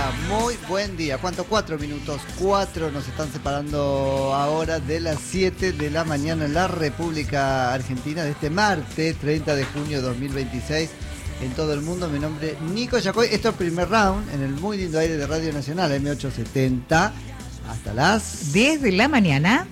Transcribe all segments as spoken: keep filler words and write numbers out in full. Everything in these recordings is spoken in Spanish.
día, muy buen día. ¿Cuánto? Cuatro minutos, cuatro nos están separando ahora de las siete de la mañana en la República Argentina de este martes treinta de junio de dos mil veintiséis. En todo el mundo, mi nombre es Nico Yacoy. Esto es el primer round en el muy lindo aire de Radio Nacional, eme ochocientos setenta, hasta las diez de la mañana.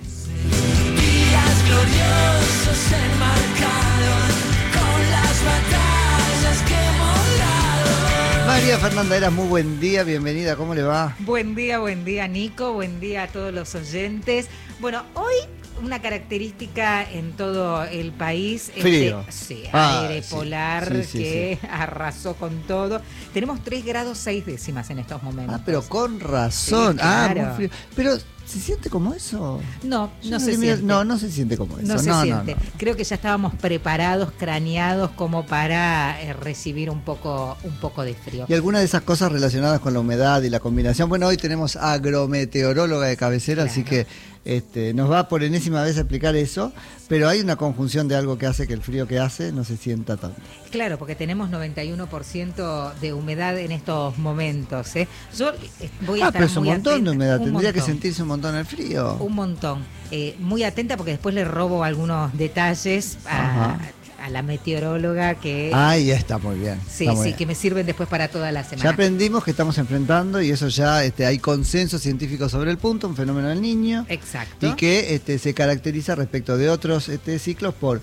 Días gloriosos enmarcados con las batallas que hemos dado. María Fernanda Eras, muy buen día, bienvenida, ¿cómo le va? Buen día, buen día Nico, buen día a todos los oyentes. Bueno, hoy una característica en todo el país. Frío. Este, sí, Ah, aire sí, polar sí, sí, que sí. arrasó con todo. Tenemos tres grados seis décimas en estos momentos. Ah, pero con razón. Sí, claro. Ah, muy frío. Pero, ¿se siente como eso? No, Yo no no se le miro- siente. No, no se siente como eso. No se no, siente. no, no. Creo que ya estábamos preparados, craneados como para eh, recibir un poco, un poco de frío. Y algunas de esas cosas relacionadas con la humedad y la combinación. Bueno, hoy tenemos agrometeoróloga de cabecera, Claro. así que este, nos va por enésima vez a explicar eso, pero hay una conjunción de algo que hace que el frío que hace no se sienta tanto. Claro, porque tenemos noventa y uno por ciento de humedad en estos momentos. ¿eh? Yo eh, voy a Ah, estar pero es un muy montón atenta- de humedad, un tendría que montón, sentirse un montón el frío. Un montón. Eh, muy atenta porque después le robo algunos detalles a, Ajá. a la meteoróloga que... Ay, ya está muy bien. Sí, está muy sí, bien. que me sirven después para toda la Ya semana. aprendimos que estamos enfrentando, y eso ya este, hay consenso científico sobre el punto, un fenómeno del niño. Exacto. Y que este, se caracteriza respecto de otros este, ciclos por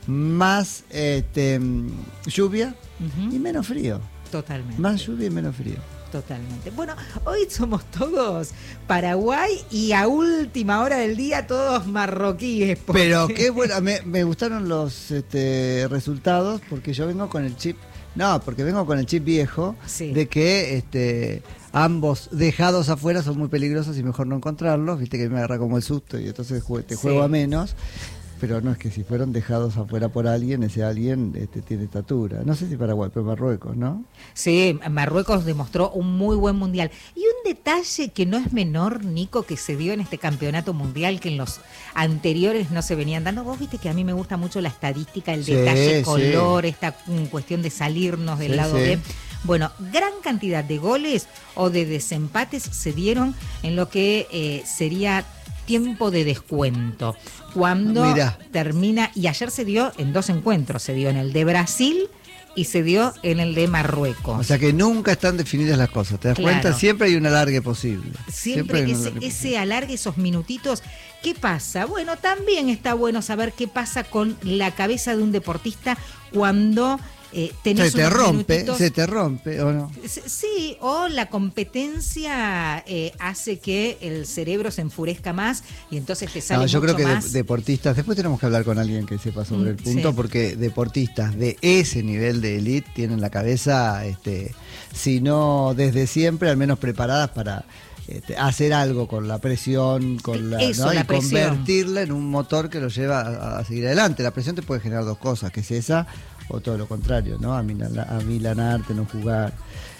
más este, mm, lluvia Ujú. y menos frío. Totalmente. Más lluvia y menos frío. Totalmente. Bueno, hoy somos todos Paraguay y a última hora del día todos marroquíes. porque- Pero qué bueno, me, me gustaron los este, resultados porque yo vengo con el chip, no, porque vengo con el chip viejo Sí. de que este, ambos dejados afuera son muy peligrosos y mejor no encontrarlos, viste que me agarra como el susto y entonces jue- te Sí. juego a menos. Pero no, es que si fueron dejados afuera por alguien, ese alguien este, tiene estatura. No sé si Paraguay, pero Marruecos, ¿no? Sí, Marruecos demostró un muy buen mundial. Y un detalle que no es menor, Nico, que se dio en este campeonato mundial, que en los anteriores no se venían dando. Vos viste que a mí me gusta mucho la estadística, el Sí, detalle, sí. color, esta mm, cuestión de salirnos del Sí, lado sí. B. Bueno, gran cantidad de goles o de desempates se dieron en lo que eh, sería tiempo de descuento. Cuando Mirá. termina, y ayer se dio en dos encuentros, se dio en el de Brasil y se dio en el de Marruecos. O sea que nunca están definidas las cosas. ¿Te das Claro. cuenta? Siempre hay un alargue posible. Siempre hay un ese, alargue ese posible. alargue, esos minutitos. ¿Qué pasa? Bueno, también está bueno saber qué pasa con la cabeza de un deportista cuando eh, tenés Se te unos rompe, minutitos. se te rompe, ¿o no? Sí, o la competencia eh, hace que el cerebro se enfurezca más y entonces te sale No, yo mucho creo que de- más. deportistas, después tenemos que hablar con alguien que sepa sobre el Mm, punto, sí. porque deportistas de ese nivel de elite tienen la cabeza, este, si no desde siempre, al menos preparadas para este, hacer algo con la presión, con la, Eso, ¿no? la y presión. convertirla en un motor que lo lleva a, a seguir adelante. La presión te puede generar dos cosas, que es esa o todo lo contrario, ¿no? A amilanarte, no jugar.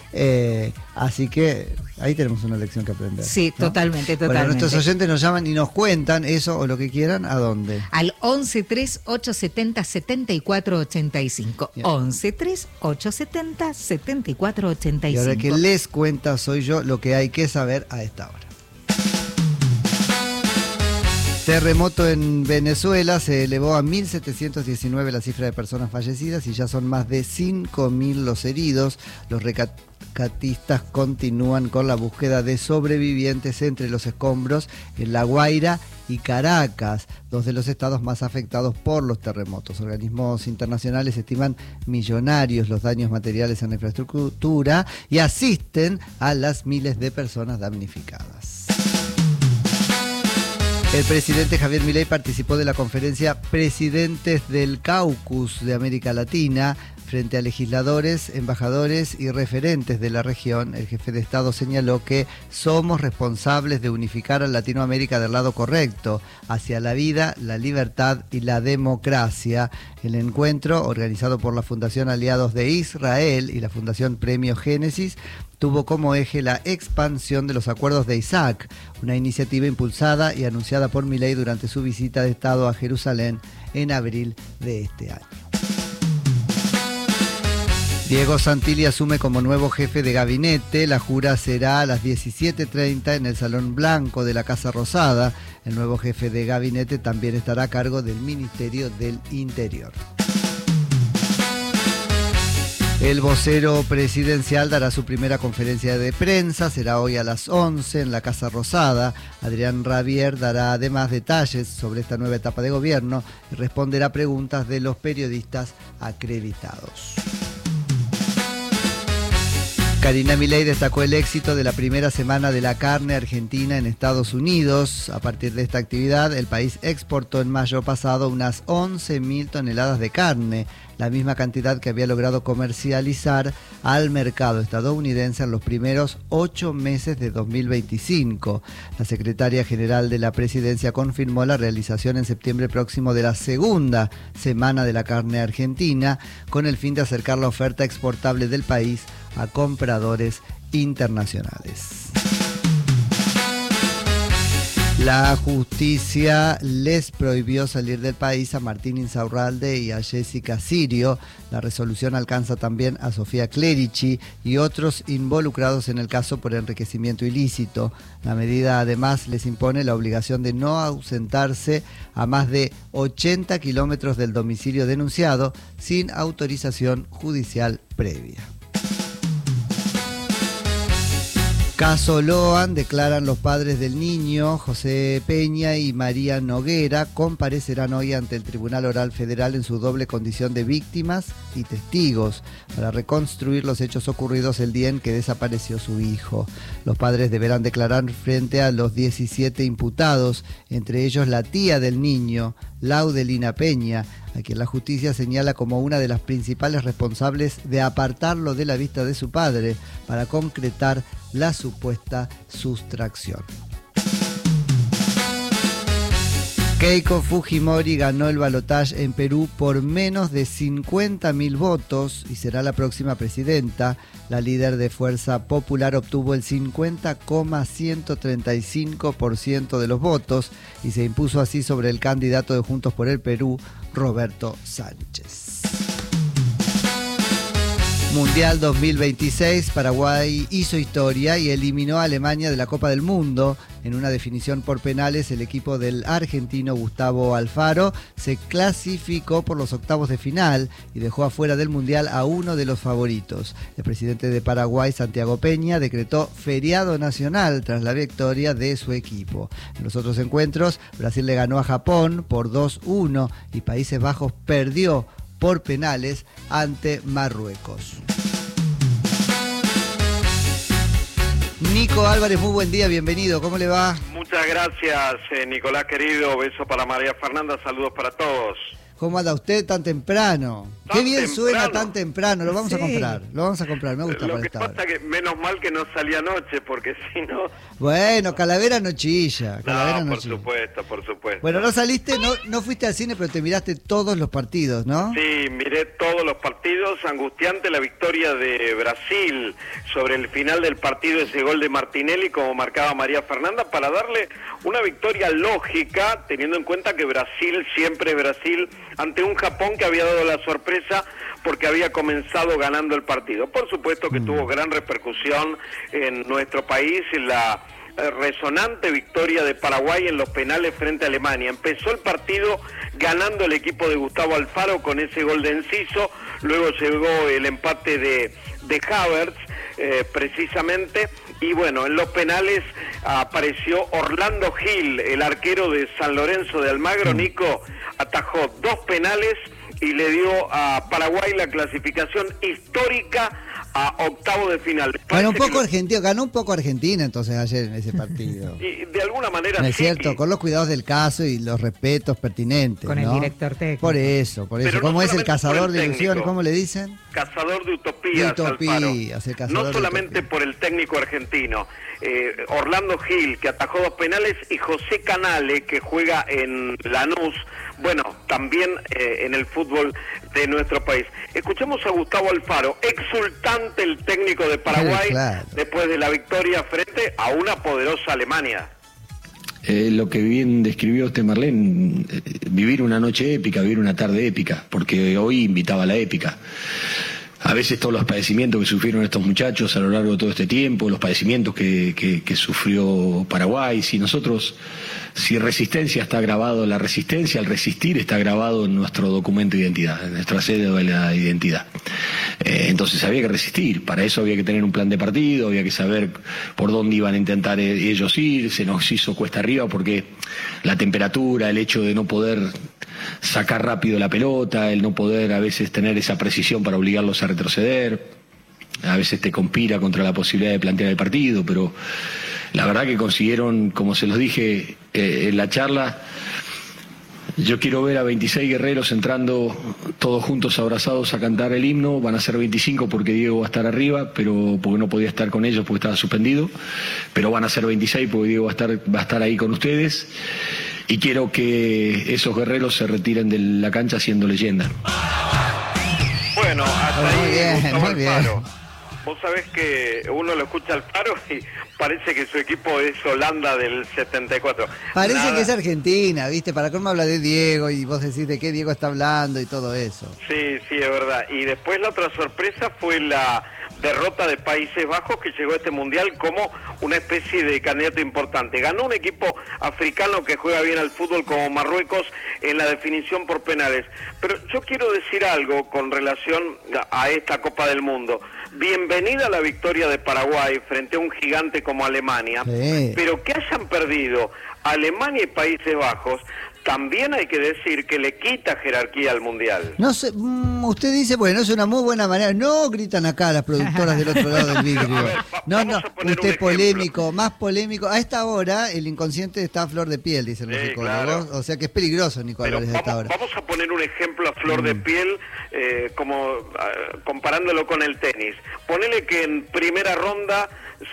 Eh, así que ahí tenemos una lección que aprender. Sí, ¿no? totalmente, Bueno, totalmente. nuestros oyentes nos llaman y nos cuentan eso o lo que quieran, ¿a dónde? Al once tres ocho setenta setenta y cuatro ochenta y cinco. Bien. once tres ocho setenta setenta y cuatro ochenta y Y cinco. ahora que les cuenta soy yo lo que hay que saber a esta hora. Terremoto en Venezuela, se elevó a mil setecientos diecinueve la cifra de personas fallecidas y ya son más de cinco mil los heridos. Los rescatistas continúan con la búsqueda de sobrevivientes entre los escombros en La Guaira y Caracas, dos de los estados más afectados por los terremotos. Organismos internacionales estiman millonarios los daños materiales en la infraestructura y asisten a las miles de personas damnificadas. El presidente Javier Milei participó de la conferencia Presidentes del Caucus de América Latina. Frente a legisladores, embajadores y referentes de la región, el jefe de Estado señaló que somos responsables de unificar a Latinoamérica del lado correcto, hacia la vida, la libertad y la democracia. El encuentro, organizado por la Fundación Aliados de Israel y la Fundación Premio Génesis, tuvo como eje la expansión de los acuerdos de Isaac, una iniciativa impulsada y anunciada por Milei durante su visita de Estado a Jerusalén en abril de este año. Diego Santilli asume como nuevo jefe de gabinete. La jura será a las diecisiete treinta en el Salón Blanco de la Casa Rosada. El nuevo jefe de gabinete también estará a cargo del Ministerio del Interior. El vocero presidencial dará su primera conferencia de prensa, será hoy a las once en la Casa Rosada. Adrián Rabier dará además detalles sobre esta nueva etapa de gobierno y responderá preguntas de los periodistas acreditados. Karina Milei destacó el éxito de la primera semana de la carne argentina en Estados Unidos. A partir de esta actividad, el país exportó en mayo pasado unas once mil toneladas de carne, la misma cantidad que había logrado comercializar al mercado estadounidense en los primeros ocho meses de dos mil veinticinco. La secretaria general de la presidencia confirmó la realización en septiembre próximo de la segunda semana de la carne argentina, con el fin de acercar la oferta exportable del país a compradores internacionales. La justicia les prohibió salir del país a Martín Insaurralde y a Jessica Sirio. La resolución alcanza también a Sofía Clerici y otros involucrados en el caso por enriquecimiento ilícito. La medida además les impone la obligación de no ausentarse a más de ochenta kilómetros del domicilio denunciado sin autorización judicial previa. Caso Loan, declaran los padres del niño, José Peña y María Noguera, comparecerán hoy ante el Tribunal Oral Federal en su doble condición de víctimas y testigos para reconstruir los hechos ocurridos el día en que desapareció su hijo. Los padres deberán declarar frente a los diecisiete imputados, entre ellos la tía del niño, Laudelina Peña, a quien la justicia señala como una de las principales responsables de apartarlo de la vista de su padre para concretar la supuesta sustracción. Keiko Fujimori ganó el balotaje en Perú por menos de cincuenta mil votos y será la próxima presidenta. La líder de Fuerza Popular obtuvo el cincuenta coma ciento treinta y cinco por ciento de los votos y se impuso así sobre el candidato de Juntos por el Perú, Roberto Sánchez. Mundial dos mil veintiséis, Paraguay hizo historia y eliminó a Alemania de la Copa del Mundo. En una definición por penales, el equipo del argentino Gustavo Alfaro se clasificó por los octavos de final y dejó afuera del Mundial a uno de los favoritos. El presidente de Paraguay, Santiago Peña, decretó feriado nacional tras la victoria de su equipo. En los otros encuentros, Brasil le ganó a Japón por dos uno y Países Bajos perdió por penales ante Marruecos. Nico Álvarez, muy buen día, bienvenido, ¿cómo le va? Muchas gracias, eh, Nicolás querido, beso para María Fernanda, saludos para todos. ¿Cómo anda usted tan temprano? ¿Tan Qué bien temprano? suena tan temprano, lo vamos Sí. a comprar, lo vamos a comprar, me gusta Lo para que esta pasa hora. que menos mal que no salí anoche, porque si no... Bueno, Calavera no chilla, Calavera No, no por chilla. supuesto, por supuesto. Bueno, no saliste, no, no fuiste al cine, pero te miraste todos los partidos, ¿no? Sí, miré todos los partidos, angustiante la victoria de Brasil sobre el final del partido, ese gol de Martinelli, como marcaba María Fernanda, para darle una victoria lógica, teniendo en cuenta que Brasil siempre es Brasil, ante un Japón que había dado la sorpresa porque había comenzado ganando el partido. Por supuesto que mm. tuvo gran repercusión en nuestro país la eh, resonante victoria de Paraguay en los penales frente a Alemania. Empezó el partido ganando el equipo de Gustavo Alfaro con ese gol de Enciso, luego llegó el empate de, de Havertz, eh, precisamente, y bueno, en los penales apareció Orlando Gil, el arquero de San Lorenzo de Almagro. Nico atajó dos penales y le dio a Paraguay la clasificación histórica a octavo de final. Ganó un Parece poco que... Argentina, ganó un poco Argentina entonces ayer en ese partido. Y de alguna manera No es sí. cierto, con los cuidados del caso y los respetos pertinentes, Con ¿no? el director técnico. Por eso, por eso. Pero no ¿Cómo es el solamente cazador por el de ilusiones? técnico. ¿Cómo le dicen? Cazador de utopías, De utopías, Alfaro. el cazador No de solamente utopías. por el técnico argentino, eh, Orlando Gil, que atajó dos penales, y José Canale, que juega en Lanús, bueno, también eh, en el fútbol de nuestro país. Escuchemos a Gustavo Alfaro, exultante el técnico de Paraguay, Sí, claro. después de la victoria frente a una poderosa Alemania. Eh, lo que bien describió usted, Marlene, eh, vivir una noche épica, vivir una tarde épica, porque hoy invitaba a la épica. a veces todos los padecimientos que sufrieron estos muchachos a lo largo de todo este tiempo, los padecimientos que, que, que sufrió Paraguay. Si nosotros, si resistencia está grabado en la resistencia, el resistir está grabado en nuestro documento de identidad, en nuestra cédula de identidad. Eh, entonces había que resistir, para eso había que tener un plan de partido, había que saber por dónde iban a intentar ellos ir, se nos hizo cuesta arriba porque la temperatura, el hecho de no poder sacar rápido la pelota, el no poder a veces tener esa precisión para obligarlos a retroceder, a veces te conspira contra la posibilidad de plantear el partido, pero la verdad que consiguieron, como se los dije eh, en la charla, yo quiero ver a veintiséis guerreros entrando todos juntos abrazados a cantar el himno. Van a ser veinticinco porque Diego va a estar arriba, pero porque no podía estar con ellos porque estaba suspendido, pero van a ser veintiséis porque Diego va a estar, va a estar ahí con ustedes. Y quiero que esos guerreros se retiren de la cancha siendo leyenda. Bueno, hasta ahí muy bien, Gustavo muy bien. Alfaro. Vos sabés que uno lo escucha al Faro y parece que su equipo es Holanda del setenta y cuatro. Parece Nada. que es Argentina, ¿viste? Para cómo habla de Diego y vos decís de qué Diego está hablando y todo eso. Sí, sí, es verdad. Y después la otra sorpresa fue la derrota de Países Bajos, que llegó a este mundial como una especie de candidato importante. Ganó un equipo africano que juega bien al fútbol como Marruecos en la definición por penales. Pero yo quiero decir algo con relación a esta Copa del Mundo. Bienvenida la victoria de Paraguay frente a un gigante como Alemania, Sí. pero que hayan perdido Alemania y Países Bajos, también hay que decir que le quita jerarquía al Mundial. No sé, mm, usted dice, bueno, es una muy buena manera. No, gritan acá las productoras del otro lado del vidrio. A ver, va- No, vamos no, a poner un usted ejemplo. polémico, más polémico. A esta hora el inconsciente está a flor de piel, dicen los Sí, psicólogos. claro. O sea que es peligroso, Nico Pero Álvarez, a esta vamos, hora. vamos a poner un ejemplo a flor de piel, eh, como ah, comparándolo con el tenis. Ponele que en primera ronda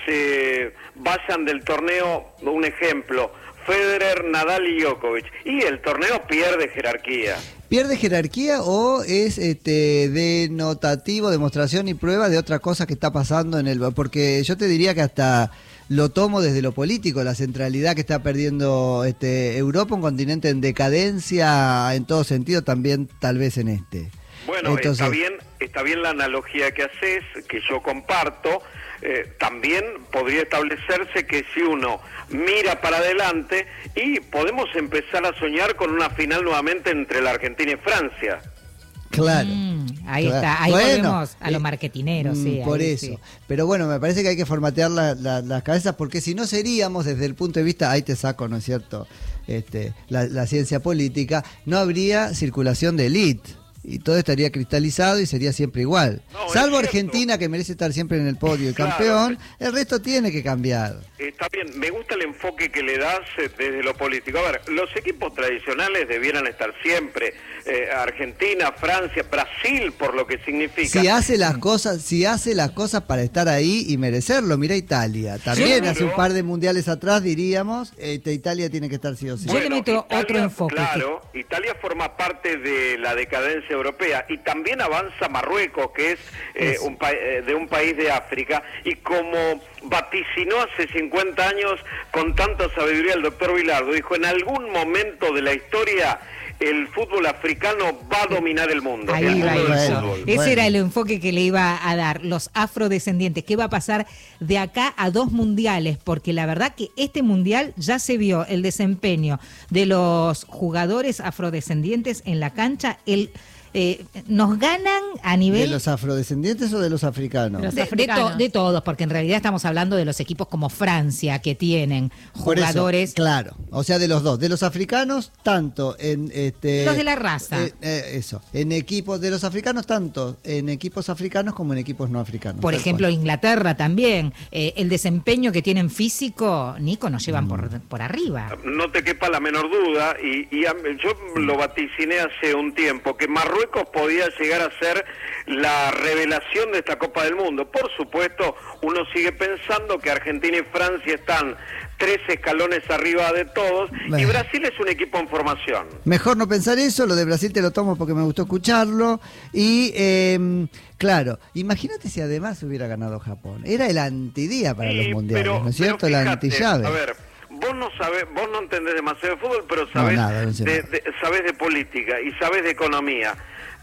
se vayan del torneo, un ejemplo, Federer, Nadal y Djokovic, y el torneo pierde jerarquía. ¿Pierde jerarquía o es este denotativo, demostración y prueba de otra cosa que está pasando en el... Porque yo te diría que hasta lo tomo desde lo político, la centralidad que está perdiendo este Europa, un continente en decadencia en todo sentido, también tal vez en este. Bueno, Entonces, está bien, está bien la analogía que haces, que yo comparto. Eh, también podría establecerse que si uno mira para adelante y podemos empezar a soñar con una final nuevamente entre la Argentina y Francia. claro. Mm, ahí Claro. está, ahí Bueno, volvemos a eh, lo marketinero, mm, sí. Por ahí eso. sí. Pero bueno, me parece que hay que formatear la- la- las cabezas porque si no seríamos desde el punto de vista, ahí te saco, ¿no es cierto? Este, la, la ciencia política, no habría circulación de élite. Y todo estaría cristalizado y sería siempre igual. No, es Salvo cierto. Argentina, que merece estar siempre en el podio y Claro. campeón, el resto tiene que cambiar. Está bien, me gusta el enfoque que le das eh, desde lo político. A ver, los equipos tradicionales debieran estar siempre, eh, Argentina, Francia, Brasil, por lo que significa. Si hace las cosas, si hace las cosas para estar ahí y merecerlo, mira Italia. También Seguro. hace un par de mundiales atrás diríamos, este, Italia tiene que estar sí o sí. Yo le meto otro enfoque, Claro, Italia forma parte de la decadencia europea y también avanza Marruecos, que es eh, un pa- eh, de un país de África, y como vaticinó hace cincuenta años con tanta sabiduría el doctor Bilardo, dijo, en algún momento de la historia el fútbol africano va a dominar el mundo. Ahí el va mundo del eso. fútbol. Ese Bueno. era el enfoque que le iba a dar, los afrodescendientes. ¿Qué va a pasar de acá a dos mundiales? Porque la verdad que este mundial ya se vio el desempeño de los jugadores afrodescendientes en la cancha. El, eh, nos ganan a ¿De nivel... los afrodescendientes o de los africanos? Los De, de africanos. to- de todos, porque en realidad estamos hablando de los equipos como Francia, que tienen Por eso, jugadores... claro, o sea, de los dos, de los africanos, tanto en este Los de la raza. eh, eh, eso, en equipos de los africanos, tanto en equipos africanos como en equipos no africanos. Por tal ejemplo, cual. Inglaterra también. Eh, el desempeño que tienen físico, Nico, nos llevan Mm. por, por arriba. No te quepa la menor duda, y, y a- yo lo vaticiné hace un tiempo, que Marruecos podía llegar a ser la revelación de esta Copa del Mundo. Por supuesto, uno sigue pensando que Argentina y Francia están tres escalones arriba de todos, y Bueno. Brasil es un equipo en formación. Mejor no pensar eso, lo de Brasil te lo tomo porque me gustó escucharlo. Y eh, claro, imagínate si además hubiera ganado Japón. Era el antidía para Sí, los mundiales, pero- ¿no es pero cierto? El fíjate, antillave. A ver, vos no sabés, vos no entendés demasiado de fútbol, pero No, sabés, nada, no sé de, nada. de- sabés de política y sabés de economía.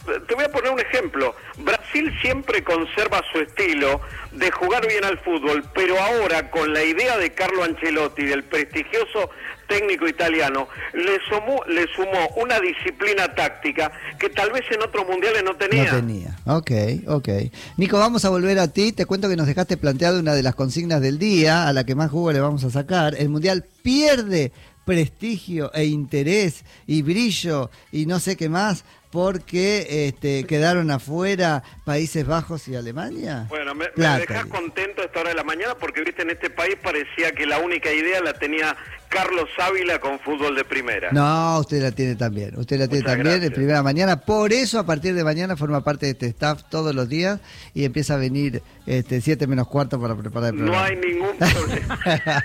Te voy a poner un ejemplo. Brasil siempre conserva su estilo de jugar bien al fútbol, pero ahora con la idea de Carlo Ancelotti, del prestigioso técnico italiano, le sumó, le sumó una disciplina táctica que tal vez en otros mundiales no tenía. No tenía, ok, ok. Nico, vamos a volver a ti. Te cuento que nos dejaste planteado una de las consignas del día, a la que más jugo le vamos a sacar. El mundial pierde prestigio e interés y brillo y no sé qué más porque este, quedaron afuera Países Bajos y Alemania. Bueno, me, me Plata, dejás digo. contento a esta hora de la mañana porque, viste, en este país parecía que la única idea la tenía Carlos Ávila con fútbol de primera. No, usted la tiene también. Usted la tiene Muchas también gracias. en primera mañana. Por eso, a partir de mañana, forma parte de este staff todos los días y empieza a venir este, siete menos cuarto para preparar el No programa. hay ningún problema.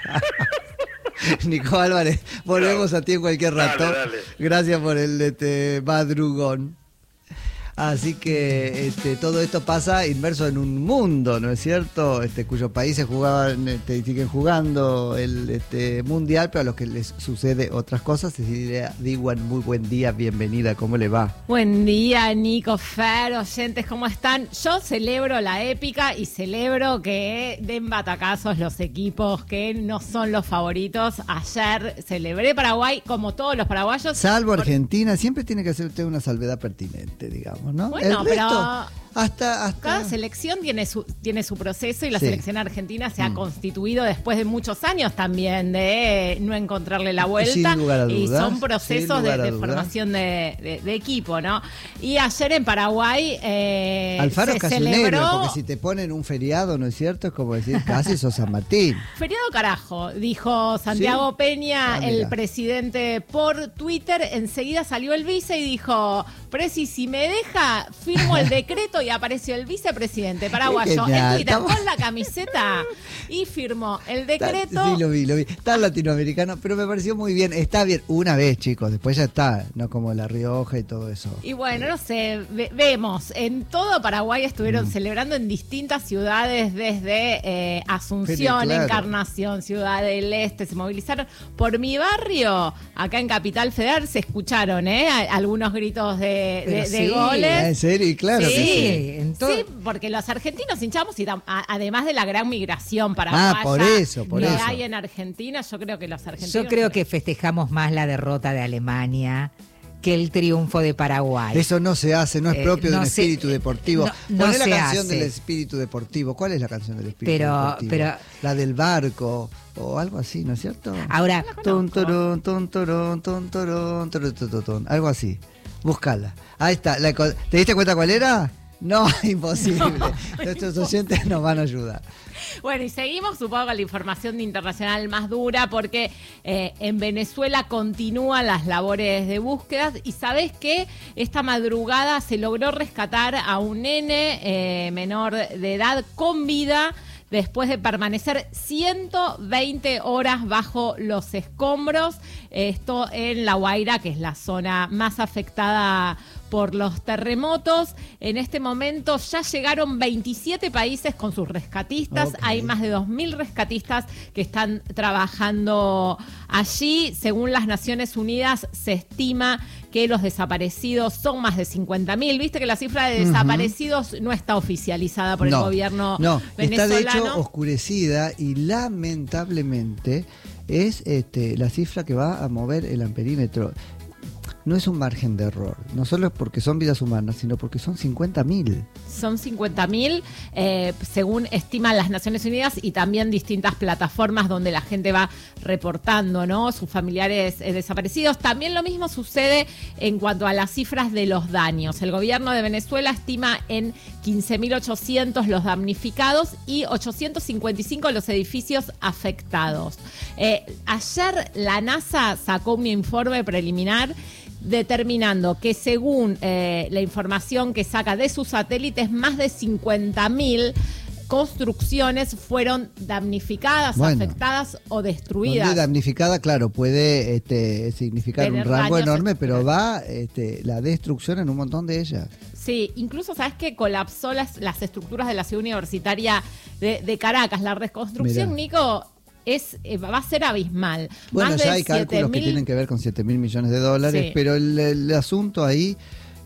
Nico Álvarez, volvemos a ti en cualquier rato. Dale, dale. Gracias por el este, madrugón. Así que este, todo esto pasa inmerso en un mundo, ¿no es cierto? Este, cuyos países jugaban, este, siguen jugando el este, mundial, pero a los que les sucede otras cosas. Cecilia Diwan, muy buen día, bienvenida, ¿cómo le va? Buen día, Nico, Fer, oyentes, ¿cómo están? Yo celebro la épica y celebro que den batacazos los equipos que no son los favoritos. Ayer celebré Paraguay como todos los paraguayos. Salvo Por- Argentina, siempre tiene que hacer usted una salvedad pertinente, digamos, ¿no? Bueno, El resto, pero- hasta, hasta... Cada selección tiene su tiene su proceso y la Sí. selección argentina se ha Mm. constituido después de muchos años también de no encontrarle la vuelta. Sin lugar a Y dudas, son sin procesos de, lugar a de dudas. formación de, de- de equipo, ¿no? Y ayer en Paraguay eh, Alfaro se es casi un celebró... héroe, porque si te ponen un feriado, ¿no es cierto? Es como decir, casi sos San Martín. Feriado carajo, dijo Santiago ¿Sí? Peña, Ah, el mira. presidente, por Twitter. Enseguida salió el vice y dijo, Presi, si me deja, firmo el decreto, y apareció el vicepresidente paraguayo Genial, en Twitter estamos- con la camiseta y firmó el decreto. Sí, lo vi, lo vi. Está latinoamericano, pero me pareció muy bien. Está bien, una vez, chicos, después ya está, no como La Rioja y todo eso. Y bueno, no sé, ve- vemos, en todo Paraguay estuvieron Mm. celebrando en distintas ciudades, desde eh, Asunción, Pero, claro. Encarnación, Ciudad del Este, se movilizaron. Por mi barrio, acá en Capital Federal, se escucharon ¿eh? A- algunos gritos de, Pero de- de sí, Ah, ¿en goles. serio? Y claro Sí. que sí. Sí, en todo- Sí, porque los argentinos hinchamos y tam- a- además de la gran migración paraguaya Ah, por eso, por que eso. hay en Argentina, yo creo que los argentinos... Yo creo que festejamos más la derrota de Alemania que el triunfo de Paraguay. Eso no se hace, no es Eh, propio de no un se- espíritu deportivo. no- no Poné la se canción hace. del espíritu deportivo. ¿Cuál es la canción del espíritu Pero- deportivo? pero- La del barco o algo así, ¿no es cierto? Ahora, Tun, turun, tun, turun, tun, turun, turun, tun, tun, tun. Algo así. Búscala. Ahí está. La co- ¿Te diste cuenta cuál era? No, imposible. Nuestros oyentes nos van a ayudar. Bueno, y seguimos, supongo, con la información internacional más dura, porque eh, en Venezuela continúan las labores de búsqueda. Y sabés que esta madrugada se logró rescatar a un nene eh, menor de edad con vida, después de permanecer ciento veinte horas bajo los escombros. Esto en La Guaira, que es la zona más afectada por los terremotos. En este momento ya llegaron veintisiete países con sus rescatistas. Ok. Hay más de dos mil rescatistas que están trabajando allí. Según las Naciones Unidas, se estima que los desaparecidos son más de cincuenta mil. Viste que la cifra de desaparecidos no está oficializada por el gobierno no, está de venezolano. hecho oscurecida y lamentablemente es este, la cifra que va a mover el amperímetro. No es un margen de error, no solo es porque son vidas humanas, sino porque son cincuenta mil. Son cincuenta mil, eh, según estiman las Naciones Unidas, y también distintas plataformas donde la gente va reportando, ¿no?, sus familiares eh, desaparecidos. También lo mismo sucede en cuanto a las cifras de los daños. El gobierno de Venezuela estima en quince mil ochocientos los damnificados y ochocientos cincuenta y cinco los edificios afectados. Eh, ayer la NASA sacó un informe preliminar determinando que, según eh, la información que saca de sus satélites, más de cincuenta mil construcciones fueron damnificadas, Bueno. afectadas o Donde destruidas. damnificada, claro, puede este, significar Tener un rango daños enorme, pero estructurales. va este, la destrucción en un montón de ellas. Sí, incluso, ¿sabes qué? Colapsó las, las estructuras de la ciudad universitaria de, de Caracas. La reconstrucción, Mirá. Nico, es eh, va a ser abismal. Bueno, Más ya de hay cálculos que siete mil tienen que ver con siete mil millones de dólares, Sí. pero el, el asunto ahí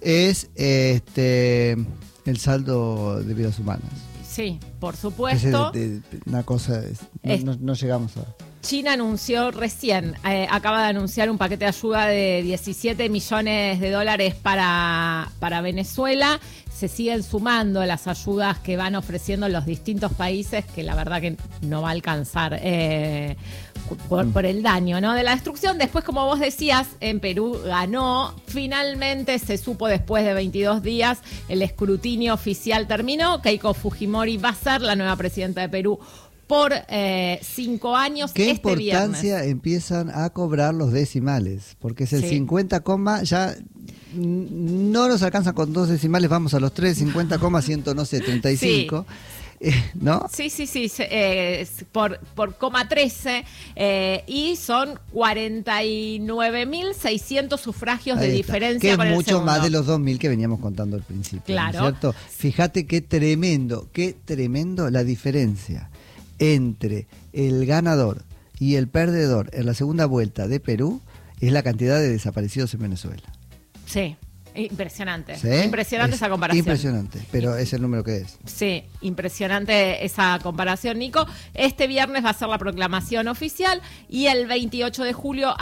es este el saldo de vidas humanas. Sí, por Ese supuesto. de- de- una cosa, es- no, Es- no- no llegamos a... China anunció recién, eh, acaba de anunciar un paquete de ayuda de diecisiete millones de dólares para, para Venezuela. Se siguen sumando las ayudas que van ofreciendo los distintos países, que la verdad que no va a alcanzar eh, por, por el daño, ¿no? De la destrucción. Después, como vos decías, en Perú ganó. Finalmente se supo después de veintidós días, el escrutinio oficial terminó. Keiko Fujimori va a ser la nueva presidenta de Perú por eh, cinco años. ¿Qué este importancia viernes. empiezan a cobrar los decimales? Porque es el Sí. cincuenta coma, ya mm, no nos alcanzan con dos decimales, vamos a los tres, cincuenta coma ciento, no sé, treinta y cinco. Eh, ¿No? Sí, sí, sí, se- eh, es por, por coma trece eh, y son cuarenta y nueve mil seiscientos sufragios de Ahí está. diferencia que es con el mucho segundo. más de los dos mil que veníamos contando al principio, ¿no es Claro. cierto? Fíjate qué tremendo, qué tremendo la diferencia entre el ganador y el perdedor en la segunda vuelta de Perú es la cantidad de desaparecidos en Venezuela. Sí, impresionante. ¿Sí? Impresionante Es esa comparación. Impresionante, pero es el número que es. Sí, impresionante esa comparación, Nico. Este viernes va a ser la proclamación oficial y el veintiocho de julio